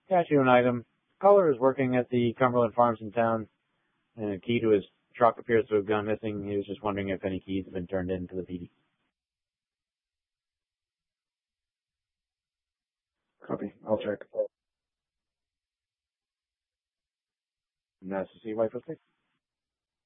Got you an item. Caller is working at the Cumberland Farms in town, and a key to his truck appears to have gone missing. He was just wondering if any keys have been turned in to the PD. Copy. I'll check. Nice to see you, wife.